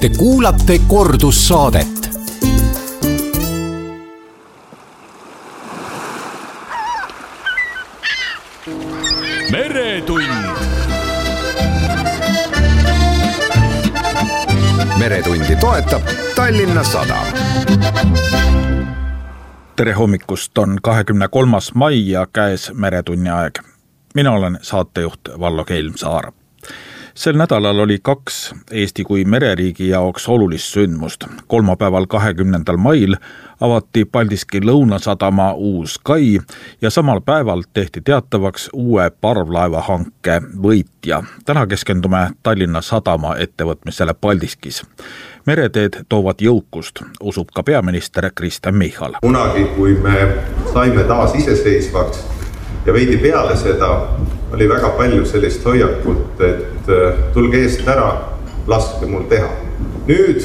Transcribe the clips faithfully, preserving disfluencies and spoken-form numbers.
Te kuulate kordussaadet. Meretund. Meretundi toetab Tallinna Sadam. Tere hommikust, on kahekümne kolmas mai ja käes Meretunni aeg. Mina olen saatejuht Vallo Keilmsaar. Sel nädalal oli kaks Eesti kui mereriigi jaoks olulist sündmust. Kolmapäeval kahekümnendal mail avati Paldiski Lõunasadama uus kai ja samal päeval tehti teatavaks uue parvlaevahanke võitja. Täna keskendume Tallinna Sadama ettevõtmisele Paldiskis. Mereteed toovad jõukust, usub ka peaminister Kristen Michal. Kunagi, kui me saime taas iseseisvaks ja veidi peale seda, oli väga palju sellist hoiakut, et tulge eest ära, laske mul teha. Nüüd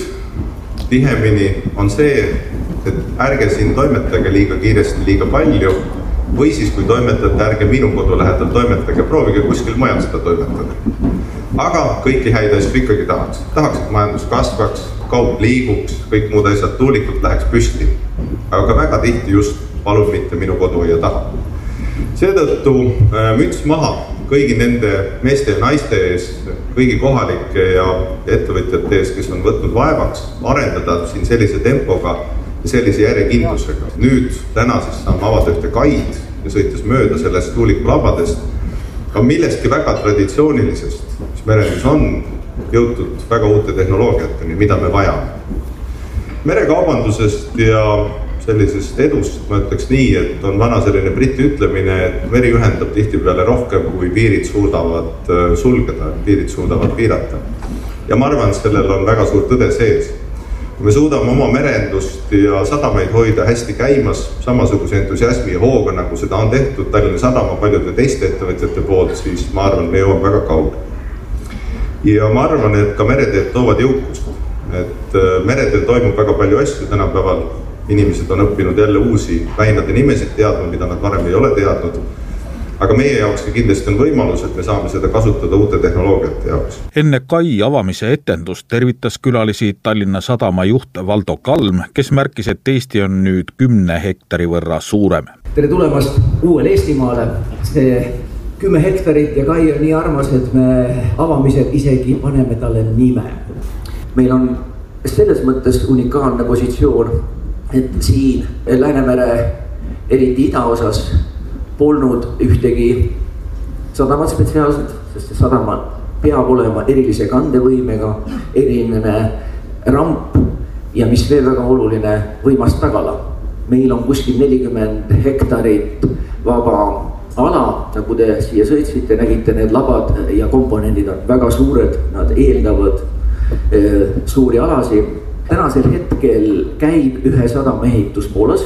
tihemini on see, et ärge siin toimetage liiga kiiresti, liiga palju, või siis kui toimetate, ärge minu kodu lähedal toimetage, proovige kuskil mujal seda toimetada. Aga kõiki häid asju ikkagi tahaks. Tahaks, et majandus kasvaks, kaup liiguks, kõik muud asjad, tuulikult läheks püsti. Aga väga tihti just palun mitte minu koduaia taha. Seetõttu müts maha kõigi nende meeste ja naiste ees, kõigi kohalike ja ettevõtjate ees, kes on võtnud vaevaks arendada siin sellise tempoga ja sellise järjekindlusega. Nüüd täna siis saame avada ühte kaid ja sõites mööda sellest tuulikulabadest ka millestki väga traditsioonilisest, mis merendus on jõutud väga uute tehnoloogiateni, mida me vajame. Merekaubandusest ja sellisest edust ma ütleks nii, et on vana selline briti ütlemine, et meri ühendab tihtipeale rohkem, kui piirid suudavad sulgeda, piirid suudavad piirata. Ja ma arvan, et sellel on väga suur tõde sees. Kui me suudame oma merendust ja sadamaid hoida hästi käimas, samasuguse entusiasmi ja hooga, nagu seda on tehtud Tallinna Sadama paljude teiste ettevõtjate poolt, siis ma arvan, me jõuame väga kaugele. Ja ma arvan, et ka mereteed toovad jõukust. Et meredel toimub väga palju asju tänapäeval. Inimesed on õppinud jälle uusi väinade nimesid teadma, mida nad varem ei ole teadnud. Aga meie jaoks kindlasti on võimalus, et me saame seda kasutada uute tehnoloogiate jaoks. Enne kai avamise etendust tervitas külalisi Tallinna Sadama juht Valdo Kalm, kes märkis, et Eesti on nüüd kümne hektari võrra suurem. Tere tulemast uuele Eestimaale. See kümme hektarit ja kai on nii armas, et me avamisel isegi paneme talle nime. Meil on selles mõttes unikaalne positsioon, et siin Läänemere, eriti idaosas, polnud ühtegi sadamat spetsiaalselt, sest see sadama peab olema erilise kandevõimega, eriline ramp ja mis veel väga oluline, võimast tagala. Meil on kuskil nelikümmend hektarit vaba ala, nagu te siia sõitsite, nägite, need labad ja komponendid on väga suured, nad eeldavad eh, suuri alasi. Tänasel hetkel käib ühe sadama ehitus Poolas.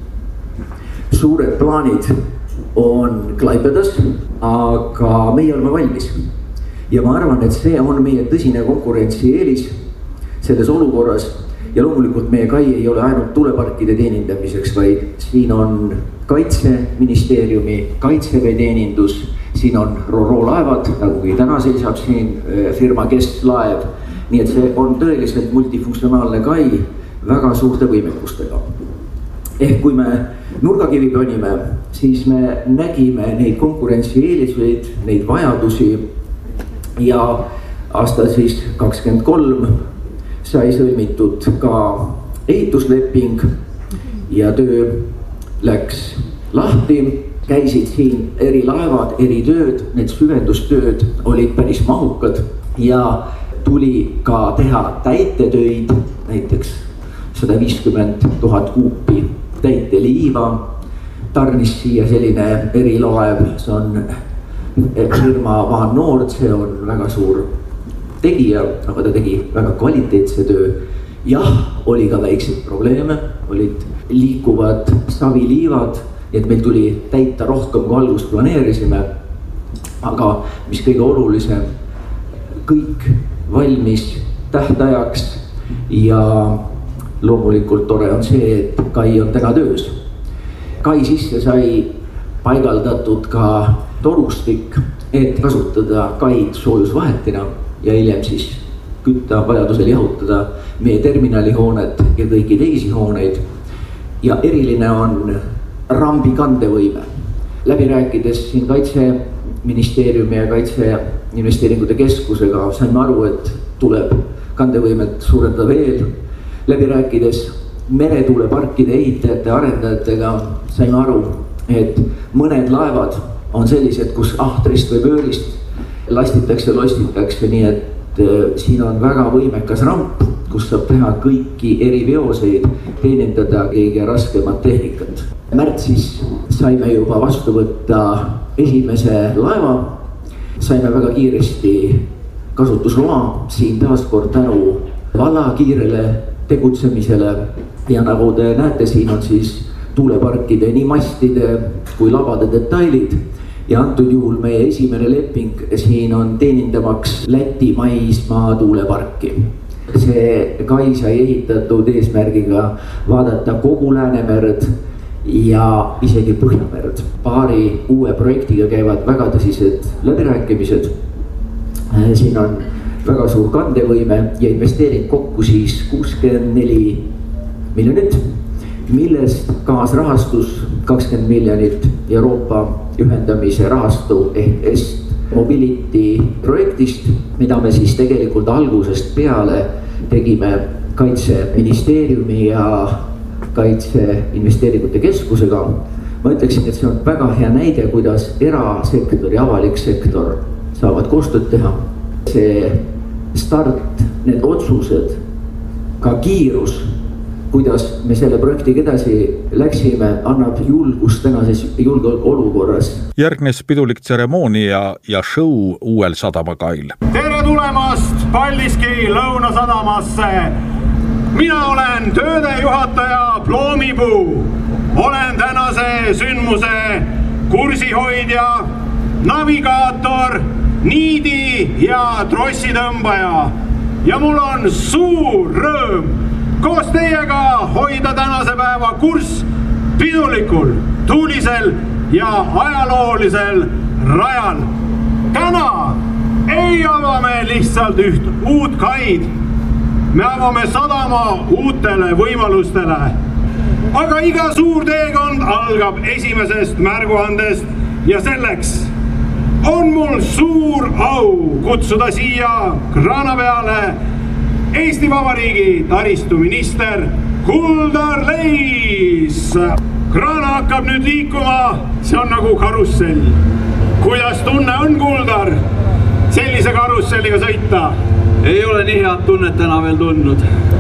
Suured plaanid on Klaipedas, aga meie oleme valmis. Ja ma arvan, et see on meie tõsine konkurentsieelis selles olukorras. Ja loomulikult meie kai ei ole ainult tuleparkide teenindamiseks, vaid siin on Kaitseministeeriumi kaitseväe teenindus, siin on Roro laevad, nagu kui täna seisab siin firma Kestlaev. Nii et see on tõeliselt multifunktsionaalne kai väga suurte võimekustega. Ehk kui me nurgakivi panime, siis me nägime neid konkurentsieeliseid, neid vajadusi ja aasta siis kakskümmend kolm sai sõlmitud ka ehitusleping ja töö läks lahti. Käisid siin eri laevad, eri tööd, need süvendustööd olid päris mahukad ja tuli ka teha täitetöid, näiteks sada viiskümmend tuhat kuupi täiteliiva, tarnis siia selline erilaev, see on firma Van Noord, see on väga suur tegija, aga ta tegi väga kvaliteetse töö. Jah, oli ka väikseid probleeme, olid liikuvad saviliivad, et meil tuli täita rohkem kui algust planeerisime, aga mis kõige olulisem, kõik valmis tähtajaks ja loomulikult tore on see, et kai on täna töös. Kai sisse sai paigaldatud ka torustik, et kasutada kaid soojusvahetina ja hiljem siis kütta, vajadusel jahutada meie terminalihoonet ja kõiki teisi hooneid. Ja eriline on rambi kandevõime. Läbi rääkides siin Kaitseministeeriumi ja Kaitseinvesteeringute Keskusega saime aru, et tuleb kandevõimet suurendada veel. Läbi rääkides meretuuleparkide ehitajate arendajatega saime aru, et mõned laevad on sellised, kus ahtrist või pöörist lastitakse, lostitakse, nii et siin on väga võimekas ramp, kus saab teha kõiki eri veoseid, teenindada kõige raskemat tehnikat. Märtsis saime juba vastu võtta esimese laeva, saime väga kiiresti kasutusloa, siin taaskord tänu valla kiirele tegutsemisele ja nagu te näete, siin on siis tuuleparkide nii mastide kui labade detailid ja antud juhul meie esimene leping siin on teenindamaks Läti maismaa tuuleparki. See kai sai ehitatud eesmärgiga vaadata kogu Läänemerd ja isegi Põhjamerd. Paari uue projektiga käivad väga tõsised läbirääkimised. Siin on väga suur kandevõime ja investeering kokku siis kuuskümmend neli miljonit, millest kaasrahastus kakskümmend miljonit Euroopa ühendamise rahastu ehk Est Mobility projektist, mida me siis tegelikult algusest peale tegime Kaitseministeeriumi ja Kaitseinvesteeringute Keskusega. Ma ütleksin, et see on väga hea näide, kuidas erasektor ja avalik sektor saavad koostööd teha. See start, need otsused, ka kiirus, kuidas me selle projektiga edasi läksime, annab julgust tänases julgeolekuolukorras. Järgnes pidulik tseremoonia ja show uuel sadamakail. Tere tulemast Paldiski Lõunasadamasse! Mina olen tööde juhataja Ploomipuu. Olen tänase sündmuse kursihoidja, navigaator, niidi ja trossitõmbaja. Ja mul on suur rõõm koos teiega hoida tänase päeva kurss pidulikul, tuulisel ja ajaloolisel rajal. Täna ei ava me lihtsalt üht uut kaid. Me avame sadama uutele võimalustele. Aga iga suur teekond algab esimesest märguandest ja selleks on mul suur au kutsuda siia kraana peale Eesti Vabariigi taristuminister Kuldar Leis. Kraana hakkab nüüd liikuma, see on nagu karussell. Kuidas tunne on, Kuldar, sellise karusselliga sõita? Ei ole nii head tunnet täna veel tundnud.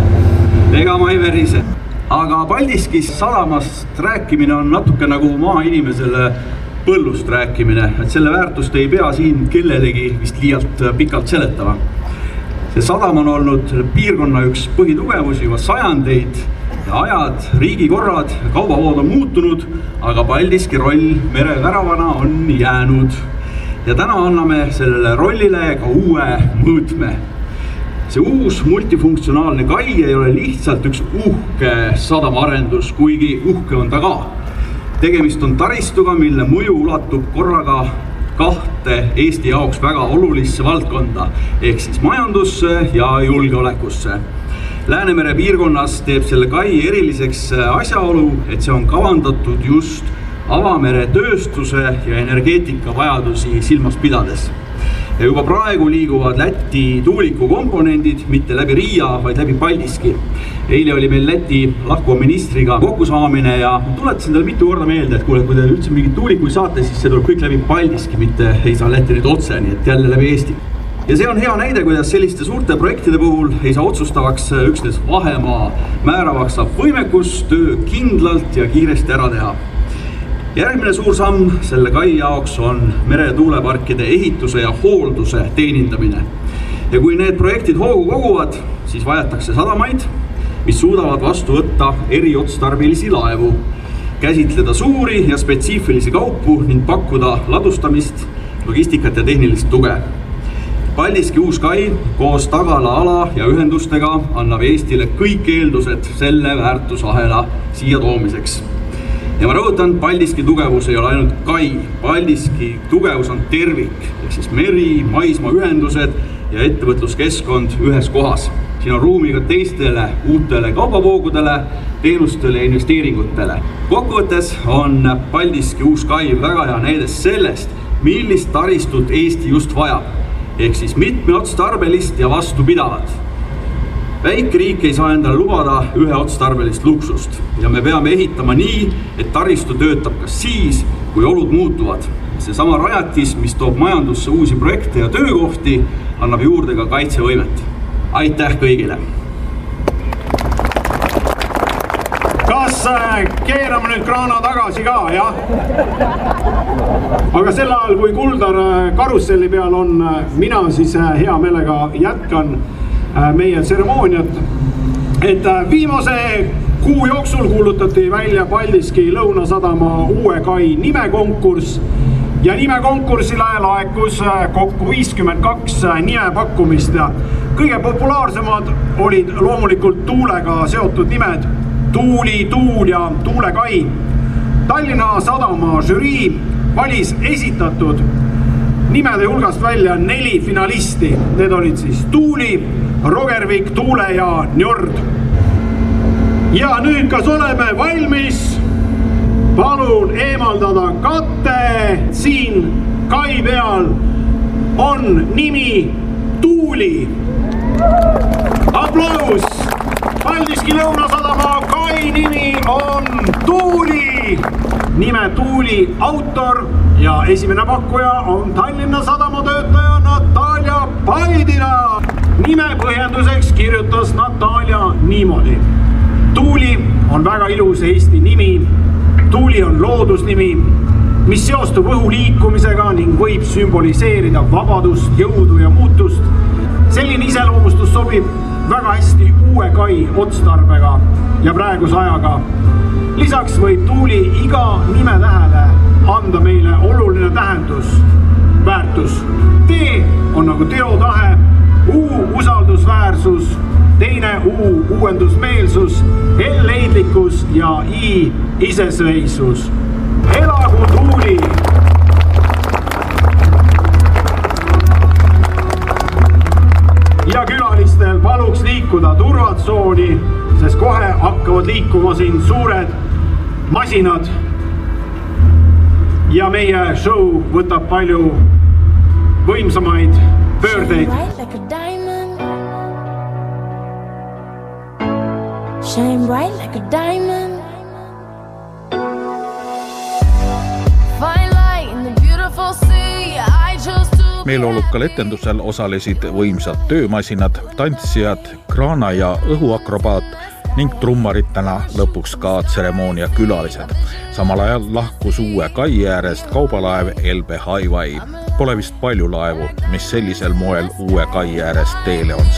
Ega ma ei verise. Aga Paldiskis sadamast rääkimine on natuke nagu maainimesele põllust rääkimine, et selle väärtust ei pea siin kellelegi vist liialt pikalt seletama. See sadam on olnud piirkonna üks põhitugevusi juba sajandeid ja ajad, riigikorrad, kaubavood on muutunud, aga Paldiski roll mereväravana on jäänud. Ja täna anname sellele rollile ka uue mõõtme. See uus multifunktsionaalne kai ei ole lihtsalt üks uhke sadamaarendus, kuigi uhke on ta ka. Tegemist on taristuga, mille mõju ulatub korraga kahte Eesti jaoks väga olulisse valdkonda, ehk siis majandusse ja julgeolekusse. Läänemere piirkonnas teeb selle kai eriliseks asjaolu, et see on kavandatud just avamere tööstuse ja energeetika vajadusi silmas pidades. Ja juba praegu liiguvad Läti tuuliku komponendid mitte läbi Riia, vaid läbi Paldiski. Eile oli meil Läti lahkuva ministriga kokkusaamine ja tuletasin talle mitu korda meelde, et kuule, kui te üldse mingit tuulikuid saate, siis see tuleb kõik läbi Paldiski, mitte ei saa Läti nüüd otse, nii et jälle läbi Eesti. Ja see on hea näide, kuidas selliste suurte projektide puhul ei saa otsustavaks üksnes vahemaa määravaks saab võimekus töö kindlalt ja kiiresti ära teha. Järgmine suur samm selle kai jaoks on meretuuleparkide ehituse ja hoolduse teenindamine. Ja kui need projektid hoogu koguvad, siis vajatakse sadamaid, mis suudavad vastu võtta eriotstarbelisi laevu, käsitleda suuri ja spetsiifilisi kaupu ning pakkuda ladustamist, logistikat ja tehnilist tuge. Paldiski uus kai koos tagala ala ja ühendustega annab Eestile kõik eeldused selle väärtusahela siia toomiseks. Ja ma rõhutan, Paldiski tugevus ei ole ainult kai. Paldiski tugevus on tervik, ehk siis meri, maismaa ühendused ja ettevõtluskeskkond ühes kohas. Siin on ruumi ka teistele uutele kaubavoogudele, teenustele ja investeeringutele. Kokkuvõttes on Paldiski uus kai väga hea näide sellest, millist taristut Eesti just vajab, ehk siis mitmeotstarbelist ja vastupidavat. Väike riik ei saa endale lubada üheotstarbelist luksust ja me peame ehitama nii, et taristu töötab ka siis, kui olud muutuvad. See sama rajatis, mis toob majandusse uusi projekte ja töökohti, annab juurde ka kaitsevõimet. Aitäh kõigile! Kas keerame nüüd kraana tagasi ka, jah? Aga sel ajal, kui Kuldar karusselli peal on, mina siis hea meelega jätkan meie tseremooniat, et viimase kuu jooksul kuulutati välja Paldiski Lõunasadama uue kai nimekonkurss ja nimekonkursile laekus kokku viiskümmend kaks nimepakkumist ja kõige populaarsemad olid loomulikult tuulega seotud nimed Tuuli, Tuul ja Tuulekai. Tallinna Sadama žürii valis esitatud nimede hulgast välja neli finalisti. Need olid siis Tuuli, Rogervik, Tuule ja Njord. Ja nüüd, kas oleme valmis? Palun eemaldada katte. Siin kai peal on nimi Tuuli. Aplaus! Paldiski Lõunasadama kai nimi on Tuuli. Nime Tuuli autor ja esimene pakkuja on Tallinna Sadama töötaja Natalia Paidina. Nime põhjenduseks kirjutas Natalia niimoodi. Tuuli on väga ilus Eesti nimi. Tuuli on loodusnimi, mis seostub õhu liikumisega ning võib sümboliseerida vabadust, jõudu ja muutust. Selline iseloomustus sobib väga hästi uue kai otstarbega ja praeguse ajaga. Lisaks võib Tuuli iga nime tähele anda meile oluline tähendus, väärtus. T on nagu teotahe, U usaldusväärsus, teine U uuendusmeelsus, L leidlikkus ja I iseseisvus. Elagu Tuuli! Ja külalistel paluks liikuda turvatsooni, sest kohe hakkavad liikuma siin suured masinad. Ja meie show võtab palju võimsamaid pöördeid. Shine bright like a diamond. Fine light in the beautiful sea. I chose to meeleolukal etendusel osalesid võimsad töömasinad, tantsijad, kraana ja õhuakrobaat ning trummaritena lõpuks ka tseremoonia külalised. Samal ajal lahkus uue kai äärest kaubalaev L B Highway. Pole vist palju laevu, mis sellisel moel uue kai äärest teele on